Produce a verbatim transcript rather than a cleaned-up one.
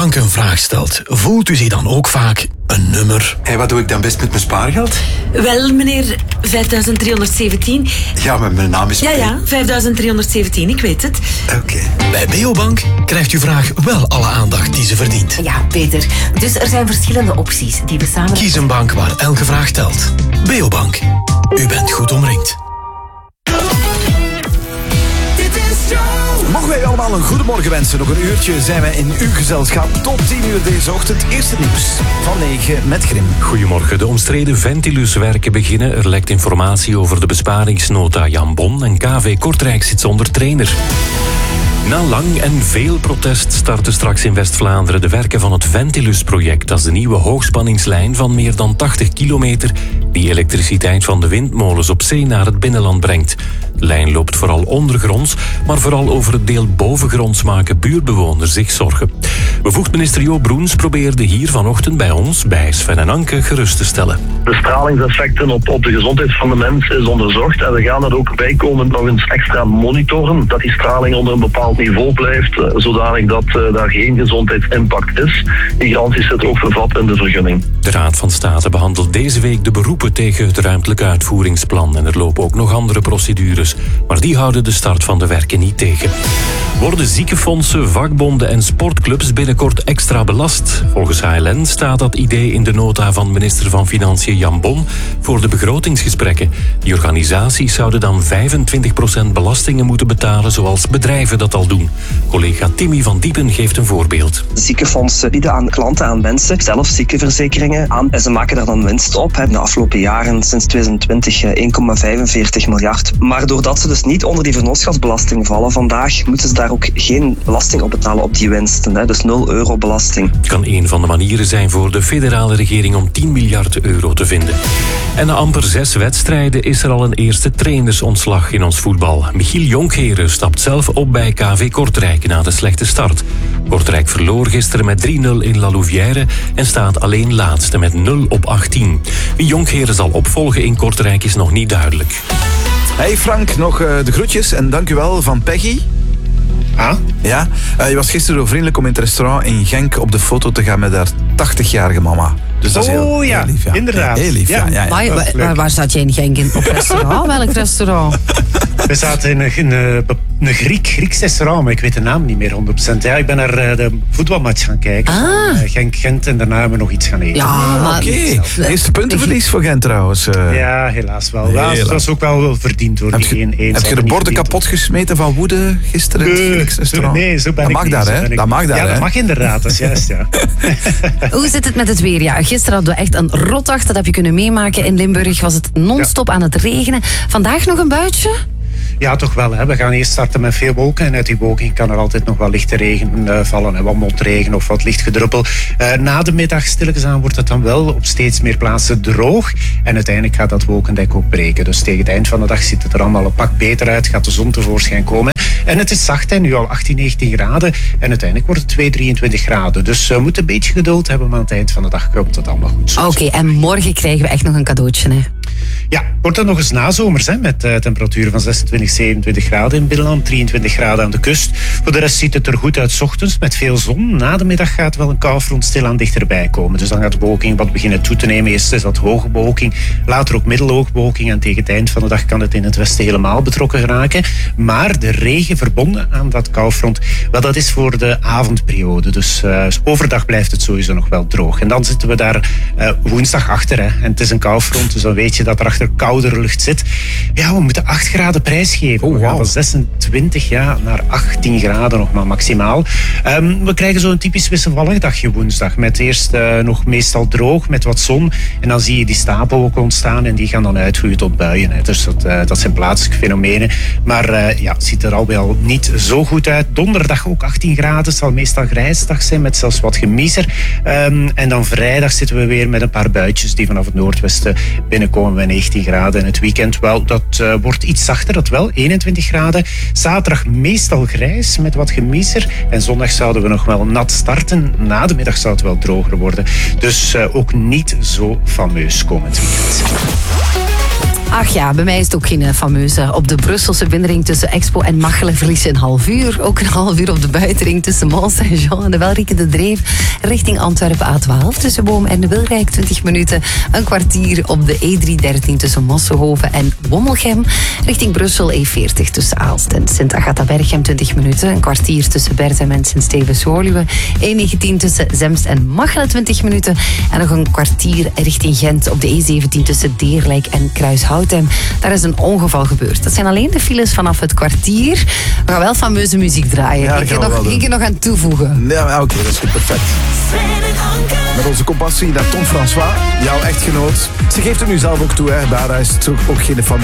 bank een vraag stelt, voelt u zich dan ook vaak een nummer? En wat doe ik dan best met mijn spaargeld? Wel, meneer vijfduizend driehonderdzeventien. Ja, maar mijn naam is... Ja, ja, vijfduizend driehonderdzeventien, ik weet het. Oké. Okay. Bij Beobank krijgt uw vraag wel alle aandacht die ze verdient. Ja, Peter. Dus er zijn verschillende opties die we samen... Kies een bank waar elke vraag telt. Beobank. U bent goed omringd. Mogen wij allemaal een goedemorgen wensen. Nog een uurtje zijn wij in uw gezelschap. Tot tien uur deze ochtend. Eerste nieuws van negen met Grim. Goedemorgen. De omstreden Ventilus-werken beginnen. Er lekt informatie over de besparingsnota Jan Bon. En K V Kortrijk zit zonder trainer. Na lang en veel protest starten straks in West-Vlaanderen de werken van het Ventilus-project. Dat is de nieuwe hoogspanningslijn van meer dan tachtig kilometer die elektriciteit van de windmolens op zee naar het binnenland brengt. De lijn loopt vooral ondergronds, maar vooral over het deel bovengronds maken buurtbewoners zich zorgen. Bevoegd minister Jo Broens probeerde hier vanochtend bij ons, bij Sven en Anke, gerust te stellen. De stralingseffecten op, op de gezondheid van de mens is onderzocht en we gaan er ook bijkomend nog eens extra monitoren, dat die straling onder een bepaald niveau blijft, zodanig dat uh, daar geen gezondheidsimpact is. Die garantie zit ook vervat in de vergunning. De Raad van State behandelt deze week de beroepen tegen het ruimtelijk uitvoeringsplan en er lopen ook nog andere procedures, maar die houden de start van de werken niet tegen. Worden ziekenfondsen, vakbonden en sportclubs binnenkort extra belast? Volgens H L N staat dat idee in de nota van minister van Financiën Jan Bon voor de begrotingsgesprekken. Die organisaties zouden dan vijfentwintig procent belastingen moeten betalen, zoals bedrijven dat al doen. Collega Timmy van Diepen geeft een voorbeeld. Ziekenfondsen bieden aan klanten, aan mensen, zelf ziekenverzekeringen aan. En ze maken daar dan winst op. De afgelopen jaren, sinds twintig twintig, één komma vijfenveertig miljard. Maar doordat ze dus niet onder die vennootschapsbelasting vallen vandaag, moeten ze daar ook geen belasting op betalen op die winsten. Dus nul euro belasting. Het kan een van de manieren zijn voor de federale regering om tien miljard euro te vinden. En na amper zes wedstrijden is er al een eerste trainersontslag in ons voetbal. Michiel Jonkheren stapt zelf op bij K V Kortrijk na de slechte start. Kortrijk verloor gisteren met drie nul in La Louvière en staat alleen laatste met nul op achttien. Wie Jonkheren zal opvolgen in Kortrijk is nog niet duidelijk. Hey Frank, nog uh, de groetjes en dank u wel van Peggy. Ah? Ja, uh, je was gisteren zo vriendelijk om in het restaurant in Genk op de foto te gaan met haar tachtigjarige mama. Dus dat is heel, oh ja, heel lief, ja. Inderdaad. Heel lief, ja. ja, ja, ja. Maar, waar, waar zat jij in Genk in, op restaurant? Welk restaurant? We zaten in een, in een, een Griek, Grieks restaurant, maar ik weet de naam niet meer honderd procent. Ja, ik ben naar de voetbalmatch gaan kijken. Ah. Genk-Gent en daarna hebben we nog iets gaan eten. Ja, maar... Oké. Okay. Eerste puntenverlies voor Gent trouwens. Uh. Ja, helaas wel. Ja, het was ook wel, wel verdiend hoor. Heb je, één, één, heb je de borden kapot gesmeten van woede gisteren in het Grieks restaurant? Nee, zo ben dat ik mag niet. Daar, hè? Dat mag daar, Ja, hè? dat mag inderdaad. Dat is juist, ja. Hoe zit het met het weer? Ja, gisteren hadden we echt een rotdag. Dat heb je kunnen meemaken. In Limburg was het non-stop ja. aan het regenen. Vandaag nog een buitje? Ja, toch wel. Hè. We gaan eerst starten met veel wolken. En uit die wolken kan er altijd nog wel lichte regen uh, vallen. En wat motregen of wat licht gedruppel. Uh, na de middag stilletjes aan wordt het dan wel op steeds meer plaatsen droog. En uiteindelijk gaat dat wolkendek ook breken. Dus tegen het eind van de dag ziet het er allemaal een pak beter uit. Gaat de zon tevoorschijn komen. En het is zacht, hè, nu al achttien, negentien graden. En uiteindelijk wordt het twee, drieëntwintig graden. Dus we uh, moeten een beetje geduld hebben. Maar aan het eind van de dag komt het allemaal goed. Oké, okay, en morgen krijgen we echt nog een cadeautje, hè? Ja, wordt dan nog eens nazomers, hè, met uh, temperaturen van zesentwintig, zevenentwintig graden in het binnenland, drieëntwintig graden aan de kust. Voor de rest ziet het er goed uit 's ochtends met veel zon. Na de middag gaat wel een koufront stilaan dichterbij komen. Dus dan gaat de bewolking wat beginnen toe te nemen. Eerst is dat hoge bewolking, later ook middelhoge bewolking. En tegen het eind van de dag kan het in het westen helemaal betrokken geraken. Maar de regen verbonden aan dat koufront, wel, dat is voor de avondperiode. Dus uh, overdag blijft het sowieso nog wel droog. En dan zitten we daar uh, woensdag achter. Hè. En het is een koufront, dus dan weet je dat er achter koudere lucht zit. Ja, we moeten acht graden prijsgeven. Oh, wow. We gaan van zesentwintig ja, naar achttien graden nog maar maximaal. Um, we krijgen zo'n typisch wisselvallig dagje woensdag. Met eerst uh, nog meestal droog, met wat zon. En dan zie je die stapelwolken ontstaan en die gaan dan uitgroeien tot buien. Hè. Dus dat, uh, dat zijn plaatselijke fenomenen. Maar uh, ja, het ziet er al wel niet zo goed uit. Donderdag ook achttien graden. Het zal meestal grijsdag zijn met zelfs wat gemiezer. Um, en dan vrijdag zitten we weer met een paar buitjes die vanaf het noordwesten binnenkomen bij negentien graden. En het weekend, wel, dat uh, wordt iets zachter, dat wel, eenentwintig graden. Zaterdag meestal grijs met wat gemiezer. En zondag zouden we nog wel nat starten. Na de middag zou het wel droger worden. Dus uh, ook niet zo fameus komend weekend. Ach ja, bij mij is het ook geen fameuze. Op de Brusselse binnenring tussen Expo en Machelen verlies je een half uur. Ook een half uur op de buitenring tussen Mont Saint-Jean en de Welriekende Dreef. Richting Antwerpen A twaalf tussen Boom en de Wilrijk twintig minuten. Een kwartier op de E driehonderddertien tussen Mosselhoven en Wommelgem. Richting Brussel E veertig tussen Aalst en Sint-Agatha-Berchem twintig minuten. Een kwartier tussen Berthem en Sint-Stevens-Woluwe. E negentien tussen Zemst en Machelen twintig minuten. En nog een kwartier richting Gent op de E zeventien tussen Deerlijk en Kruishoutem. Daar is een ongeval gebeurd. Dat zijn alleen de files vanaf het kwartier. We gaan wel fameuze muziek draaien. Ja, ik kan nog één keer nog aan toevoegen. Ja, oké, dat is goed, perfect. Met onze compassie naar Tom François, jouw echtgenoot. Ze geeft het nu zelf ook toe, hè. Daar is het ook, ook geen familie.